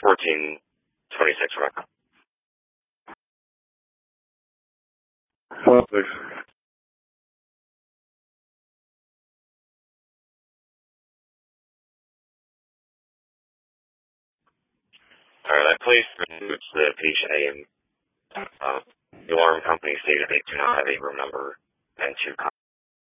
1426 Rock. Hello, please. Alright, that place includes the patient name. The alarm company stated they do not have a room number and 2